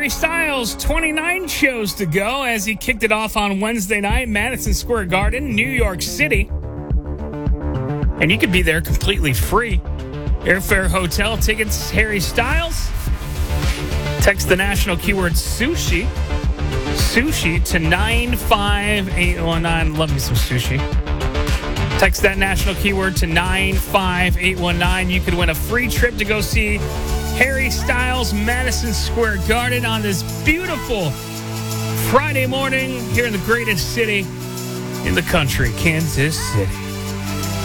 Harry Styles, 29 shows to go as he kicked it off on Wednesday night, Madison Square Garden, New York City. And you could be there completely free. Airfare, hotel tickets, Harry Styles. Text the national keyword sushi. Sushi to 95819. Love me some sushi. Text that national keyword to 95819. You could win a free trip to go see Harry Styles, Madison Square Garden on this beautiful Friday morning here in the greatest city in the country, Kansas City.